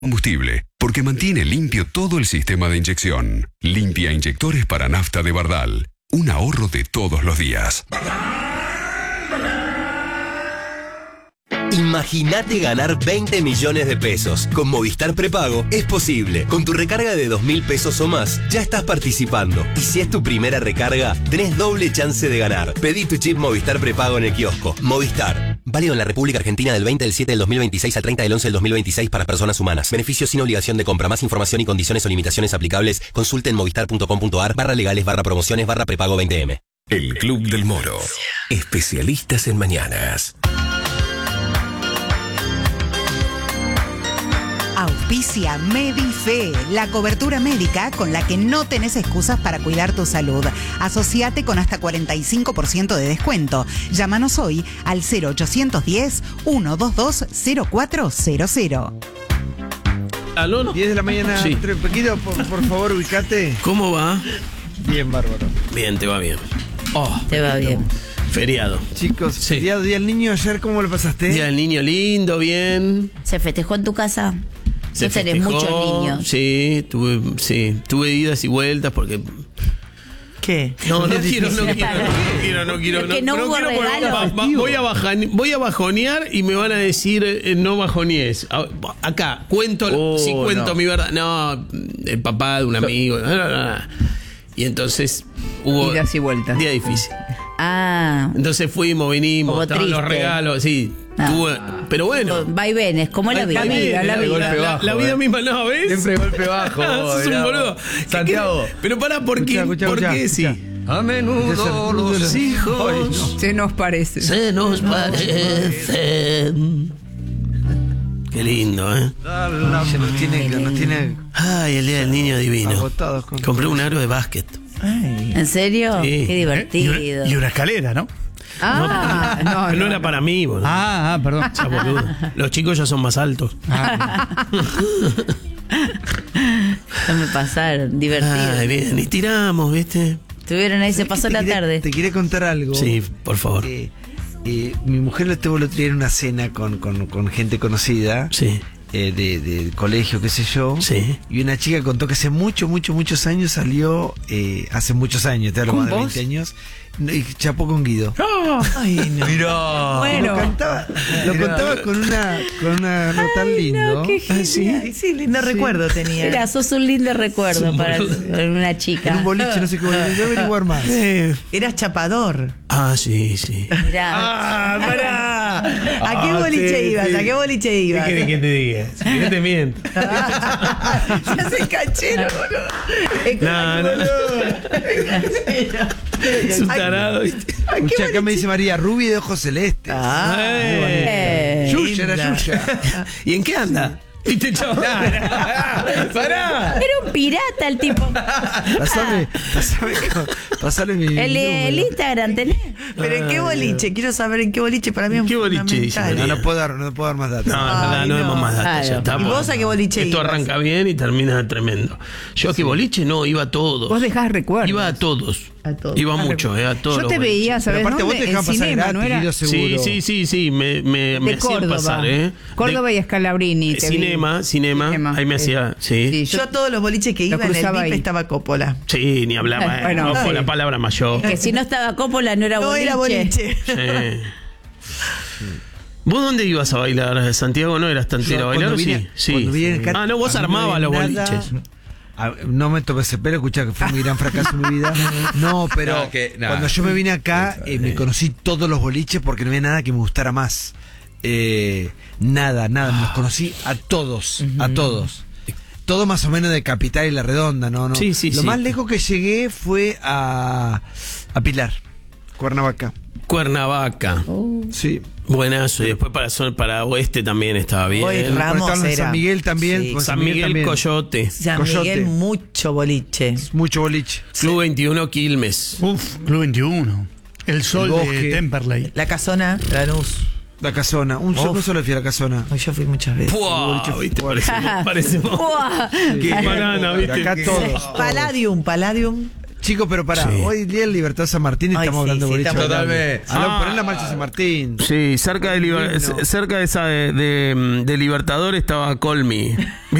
combustible, porque mantiene limpio todo el sistema de inyección. Limpia inyectores para nafta de Bardal. Un ahorro de todos los días. Imagínate ganar 20 millones de pesos. Con Movistar Prepago es posible. Con tu recarga de 2.000 pesos o más, ya estás participando. Y si es tu primera recarga, tenés doble chance de ganar. Pedí tu chip Movistar Prepago en el kiosco. Movistar. Válido en la República Argentina del 20 del 7 del 2026 al 30 del 11 del 2026 para personas humanas. Beneficios sin obligación de compra. Más información y condiciones o limitaciones aplicables. Consulte en movistar.com.ar/legales/prepago 20M. El Club del Moro. Especialistas en mañanas. Auspicia Medife, la cobertura médica con la que no tenés excusas para cuidar tu salud. Asociate con hasta 45% de descuento. Llámanos hoy al 0810-122-0400. ¿Aló? 10 de la mañana. Sí. Pequito, por favor, ubicate. ¿Cómo va? Bien, bárbaro. Bien, te va bien. Te va bien. Feriado. Chicos, Sí. feriado, Día del Niño, ayer, ¿cómo lo pasaste? Día del niño lindo, bien. ¿Se festejó en tu casa? Se Vos tenés festejó. muchos niños. Sí, tuve idas y vueltas porque... ¿Qué? No quiero. Es que no hubo quiero porque regalo. voy a bajonear y me van a decir no bajonees. Acá, cuento mi verdad. No, el papá de un amigo. Y entonces hubo... Idas y vueltas. Día difícil. Ah, Entonces fuimos, venimos, Como estaban los triste. regalos, sí. Pero bueno. vaivenes, como la vida. La vida misma, ¿no? ¿Ves? Siempre golpe bajo. Sos un boludo. Santiago. Pero pará, ¿por qué? ¿Por qué sí? A menudo los hijos Se nos parece. se nos parecen. Qué lindo, ¿eh? Se nos tiene Ay, el día del niño divino. agotados. Compré un aro de básquet. ¿En serio? Sí. Qué divertido. Y una escalera, ¿no? Pero no era para mí, boludo. Perdón. Ya, boludo. Los chicos ya son más altos. No me pasaron, divertido. Ay, bien. Y tiramos, ¿viste? Estuvieron ahí, se pasó la tarde. Te quería contar algo. Sí, por favor. Mi mujer lo tuvo el otro día en una cena con gente conocida. Sí. De colegio, qué sé yo. Sí. Y una chica contó que hace muchos años salió, hace muchos años, te hablo más de 20 años, y chapó con Guido. Ay, no. Mirá. Bueno. Lo contaba con una no tan lindo. qué Ay, sí, lindo recuerdo tenía. Mira, sos un lindo recuerdo para una En chica. un boliche, no sé qué boliche. Yo voy a averiguar más. Eras chapador. Sí. Mirá. ¡Pará! ¿A qué boliche ibas? ¿A qué boliche ibas? ¿Qué querés que te diga? Si querés te miento. Se hace canchero, boludo. Es un tarado, ¿viste? Escucha, acá me dice María Rubí de ojos celestes. Yuya, era Yuya. ¿Y en qué anda? ¿Viste, chaval? ¡Pará! Era un pirata el tipo. Pasale mi El Instagram tenés. ¿Pero en qué boliche? Quiero saber en qué boliche. Para mí es ¿Qué boliche fundamental. dice? No puedo dar más datos. No demos más datos. Ya Claro. está. ¿Y vos a qué boliche Esto ibas? arranca bien y termina tremendo. Yo a qué boliche no, iba a todos. Vos dejás recuerdos. Iba a todos. A todos. Iba mucho, a todos. Yo los te boliches. veía, Pero ¿sabes aparte vos te dónde? En dejan pasar cinema, gratis, ¿no era? Guido, seguro. Sí, me De hacían Córdoba. pasar, ¿eh? Córdoba y Escalabrini. te vi. Cinema. Ahí me hacía, sí. Yo a todos los boliches que iba en el cruzaba VIP ahí. estaba Coppola. Sí, ni hablaba. Bueno, Ojo, sí. la palabra mayor. Que si no estaba Coppola no era No boliche. era boliche. Sí. ¿Vos dónde ibas a bailar, Santiago? ¿No eras tantero a bailar o sí? Cuando vine acá, No, vos a mí no armabas había los nada. boliches. No me toqué ese pelo, escuchá que fue mi gran fracaso en mi vida. No, pero cuando yo me vine acá, me conocí todos los boliches porque no había nada que me gustara más. Nada, me los conocí a todos, Todo más o menos de Capital y La Redonda, ¿no? Sí, Lo más lejos que llegué fue a Pilar, Cuernavaca. Sí. Buenazo. Y después para Oeste también estaba bien. Hoy Ramos Estaban en era. San Miguel también. Sí. Pues San Miguel también. Coyote. San Coyote. Miguel, mucho boliche. Mucho boliche. Club 21 Quilmes. Club 21. El Sol El Bosque. de Temperley. La Casona, Lanús. La Casona. Yo solo fui a La Casona. Hoy yo fui muchas veces. ¡Puah! ¿Viste? Parecemos. ¡Buah! Qué banana, ¿viste? Acá todos. Palladium. Chicos, pero pará, Sí. hoy día el Libertad San Martín y Ay, estamos sí, hablando de sí, boliche. estamos Totalmente. hablando. Poner la marcha San Martín. Sí, cerca de Divino. cerca de esa de Libertador estaba Colmy.